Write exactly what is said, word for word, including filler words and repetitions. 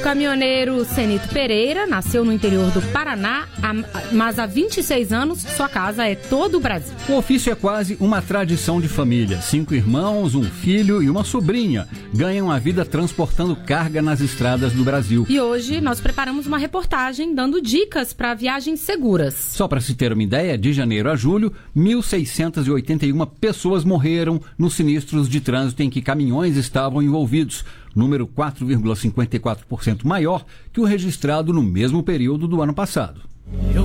caminhoneiro Cenito Pereira nasceu no interior do Paraná, mas há vinte e seis anos sua casa é todo o Brasil. O ofício é quase uma tradição de família. Cinco irmãos, um filho e uma sobrinha ganham a vida transportando carga nas estradas do Brasil. E hoje nós preparamos uma reportagem dando dicas para viagens seguras. Só para se ter uma ideia, de janeiro a julho, mil seiscentas e oitenta e uma pessoas morreram nos sinistros de trânsito em que caminhões estavam envolvidos. Número quatro vírgula cinquenta e quatro por cento maior que o registrado no mesmo período do ano passado.